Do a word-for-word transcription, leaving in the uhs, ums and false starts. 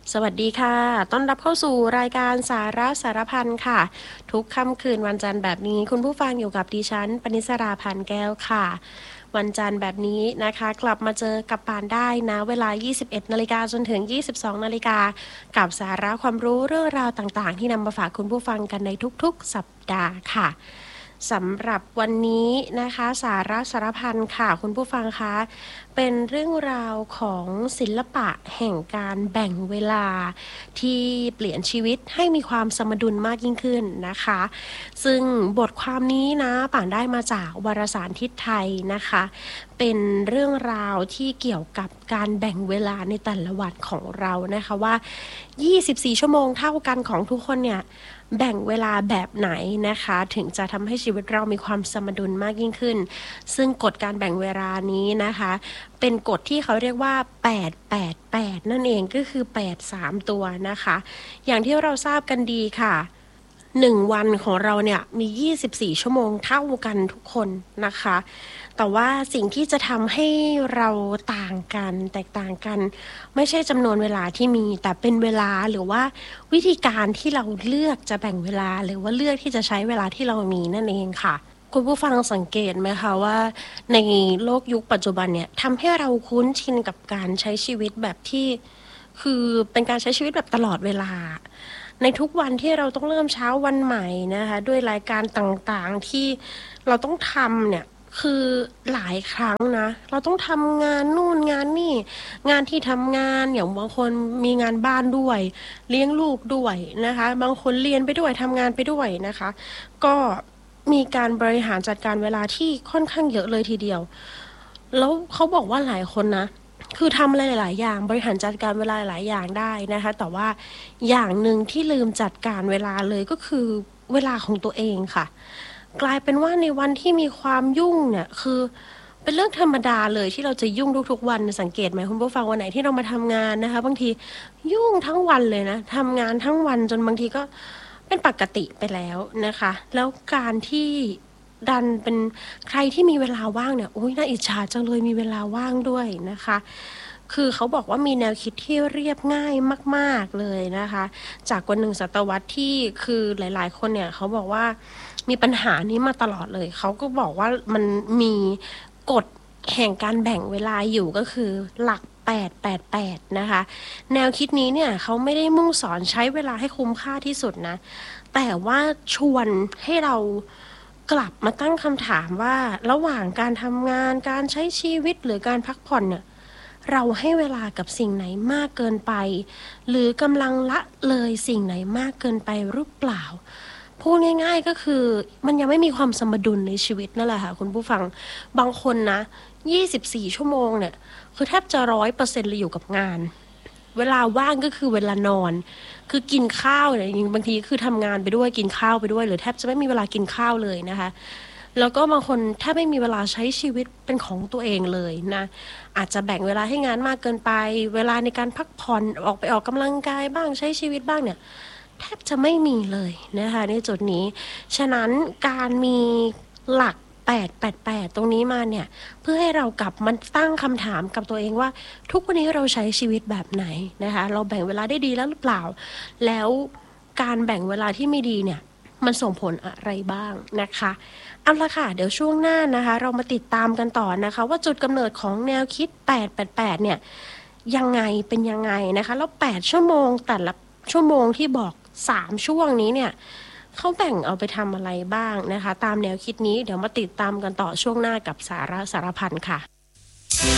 สวัสดีค่ะ ต้อนรับเข้าสู่รายการสาระสารพันค่ะ ทุกค่ำคืนวันจันทร์แบบนี้คุณผู้ฟังอยู่กับดิฉันปณิสราพันแก้วค่ะ วันจันทร์แบบนี้นะคะกลับมาเจอกับปานได้นะเวลา ยี่สิบเอ็ดนาฬิกาจนถึง ยี่สิบสองนาฬิกากับสาระความรู้เรื่องราวต่างๆที่นำมาฝากคุณผู้ฟังกันในทุกๆสัปดาห์ค่ะสำหรับวันนี้นะคะสาระสารพันค่ะคุณผู้ฟังคะเป็นเรื่องราวของศิลปะแห่งการแบ่งเวลาที่เปลี่ยนชีวิตให้มีความสมดุลมากยิ่งขึ้นนะคะซึ่งบทความนี้นะป่านได้มาจากวารสารทิศไทยนะคะเป็นเรื่องราวที่เกี่ยวกับการแบ่งเวลาในแต่ละวันของเรานะคะว่ายี่สิบสี่ชั่วโมงเท่ากันของทุกคนเนี่ยแบ่งเวลาแบบไหนนะคะถึงจะทำให้ชีวิตเรามีความสมดุลมากยิ่งขึ้นซึ่งกฎการแบ่งเวลานี้นะคะเป็นกฎที่เขาเรียกว่าแปด แปด แปดนั่นเองก็คือแปด สามตัวนะคะอย่างที่เราทราบกันดีค่ะหนึ่งวันของเราเนี่ยมียี่สิบสี่ชั่วโมงเท่ากันทุกคนนะคะแต่ว่าสิ่งที่จะทำให้เราต่างกันแตกต่างกันไม่ใช่จำนวนเวลาที่มีแต่เป็นเวลาหรือว่าวิธีการที่เราเลือกจะแบ่งเวลาหรือว่าเลือกที่จะใช้เวลาที่เรามีนั่นเองค่ะคุณผู้ฟังสังเกตไหมคะว่าในโลกยุคปัจจุบันเนี่ยทำให้เราคุ้นชินกับการใช้ชีวิตแบบที่คือเป็นการใช้ชีวิตแบบตลอดเวลาในทุกวันที่เราต้องเริ่มเช้าวันใหม่นะคะด้วยรายการต่างๆที่เราต้องทำเนี่ยคือหลายครั้งนะเราต้องทำงานนู่นงานนี่งานที่ทำงานอย่างบางคนมีงานบ้านด้วยเลี้ยงลูกด้วยนะคะบางคนเรียนไปด้วยทำงานไปด้วยนะคะก็มีการบริหารจัดการเวลาที่ค่อนข้างเยอะเลยทีเดียวแล้วเขาบอกว่าหลายคนนะคือทำอะไรหลายๆอย่างบริหารจัดการเวลาหลายอย่างได้นะคะแต่ว่าอย่างหนึ่งที่ลืมจัดการเวลาเลยก็คือเวลาของตัวเองค่ะกลายเป็นว่าในวันที่มีความยุ่งเนี่ยคือเป็นเรื่องธรรมดาเลยที่เราจะยุ่งทุกๆวันสังเกตไหมคุณผู้ฟังวันไหนที่เรามาทำงานนะคะบางทียุ่งทั้งวันเลยนะทำงานทั้งวันจนบางทีก็เป็นปกติไปแล้วนะคะแล้วการที่ดันเป็นใครที่มีเวลาว่างเนี่ยโอ้ยน่าอิจฉาจังเลยมีเวลาว่างด้วยนะคะคือเขาบอกว่ามีแนวคิดที่เรียบง่ายมากๆเลยนะคะจากกว่าหนึ่งศตวรรษที่คือหลายๆคนเนี่ยเขาบอกว่ามีปัญหานี้มาตลอดเลยเขาก็บอกว่ามันมีกฎแห่งการแบ่งเวลาอยู่ก็คือหลักแปด แปด แปดนะคะแนวคิดนี้เนี่ยเขาไม่ได้มุ่งสอนใช้เวลาให้คุ้มค่าที่สุดนะแต่ว่าชวนให้เรากลับมาตั้งคำถามว่าระหว่างการทำงานการใช้ชีวิตหรือการพักผ่อนเนี่ยเราให้เวลากับสิ่งไหนมากเกินไปหรือกำลังละเลยสิ่งไหนมากเกินไปหรือเปล่าพูดง่ายๆก็คือมันยังไม่มีความสมดุลในชีวิตนั่นแหละค่ะคุณผู้ฟังบางคนนะยี่สิบสี่ชั่วโมงเนี่ยคือแทบจะร้อยเปอร์เซ็นต์เลยอยู่กับงานเวลาว่างก็คือเวลานอนคือกินข้าวเนี่ยบางทีคือทำงานไปด้วยกินข้าวไปด้วยหรือแทบจะไม่มีเวลากินข้าวเลยนะคะแล้วก็บางคนแทบไม่มีเวลาใช้ชีวิตเป็นของตัวเองเลยนะอาจจะแบ่งเวลาให้งานมากเกินไปเวลาในการพักผ่อนออกไปออกกำลังกายบ้างใช้ชีวิตบ้างเนี่ยแทบจะไม่มีเลยนะคะในจุดนี้ฉะนั้นการมีหลักแปด แปด แปดตรงนี้มาเนี่ยเพื่อให้เรากลับมาตั้งคำถามกับตัวเองว่าทุกวันนี้เราใช้ชีวิตแบบไหนนะคะเราแบ่งเวลาได้ดีแล้วหรือเปล่าแล้วการแบ่งเวลาที่ไม่ดีเนี่ยมันส่งผลอะไรบ้างนะคะเอาละค่ะเดี๋ยวช่วงหน้านะคะเรามาติดตามกันต่อนะคะว่าจุดกำเนิดของแนวคิดแปด แปด แปดเนี่ยยังไงเป็นยังไงนะคะแล้วแปดชั่วโมงแต่ละชั่วโมงที่บอกสามช่วงนี้เนี่ยเขาแบ่งเอาไปทำอะไรบ้างนะคะตามแนวคิดนี้เดี๋ยวมาติดตามกันต่อช่วงหน้ากับสาระสารพันค่ะ